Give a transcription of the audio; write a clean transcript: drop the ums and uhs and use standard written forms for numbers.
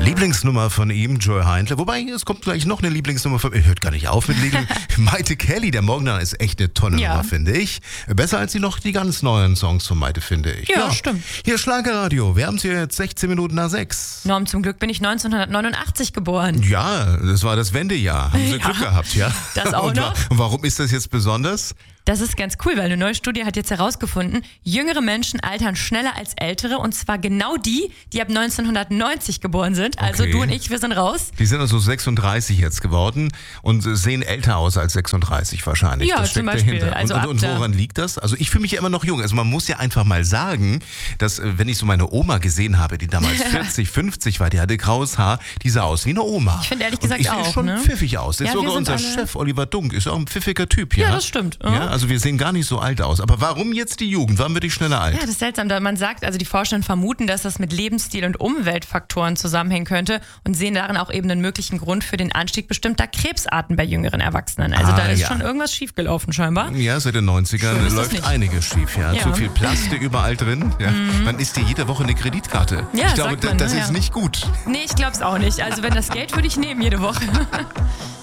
Lieblingsnummer von ihm, Joy Heindler. Wobei, es kommt gleich noch eine Lieblingsnummer von ihm. Hört gar nicht auf mit Liedern. Maite Kelly, der Morgenladen ist echt eine tolle Nummer, finde ich. Besser als die ganz neuen Songs von Maite, finde ich. Ja, stimmt. Hier Schlagerradio. Wir haben es hier jetzt 16 Minuten nach 6. Norm, zum Glück bin ich 1989 geboren. Ja, das war das Wendejahr. Haben Sie Glück gehabt, ja? Das auch noch. Und warum ist das jetzt besonders? Das ist ganz cool, weil eine neue Studie hat jetzt herausgefunden, jüngere Menschen altern schneller als ältere, und zwar genau die ab 1990 geboren sind. Also du und ich, wir sind raus. Die sind also 36 jetzt geworden und sehen älter aus als 36 wahrscheinlich. Ja, das steckt zum Beispiel. dahinter. Also und woran liegt das? Also ich fühle mich ja immer noch jung. Also man muss ja einfach mal sagen, dass wenn ich so meine Oma gesehen habe, die damals 40, 50 war, die hatte graues Haar, die sah aus wie eine Oma. Ich finde ehrlich gesagt und ich auch. Sieht schon pfiffig aus. Das ist sogar unser alle... Chef Oliver Dunk, ist auch ein pfiffiger Typ. Ja, das stimmt. Ja, also wir sehen gar nicht so alt aus. Aber warum jetzt die Jugend? Wann wird ich schneller alt? Ja, das ist seltsam. Man sagt, also die Forscher vermuten, dass das mit Lebensstil und Umweltfaktoren zusammenhängen könnte und sehen darin auch eben einen möglichen Grund für den Anstieg bestimmter Krebsarten bei jüngeren Erwachsenen. Also da ist schon irgendwas schiefgelaufen scheinbar. Ja, seit den 90ern läuft einiges schief. Ja. Zu viel Plastik überall drin. Ja. Man isst dir jede Woche eine Kreditkarte. Ja, ich glaube, das ist nicht gut. Nee, ich glaube es auch nicht. Also wenn das Geld würde ich nehmen jede Woche.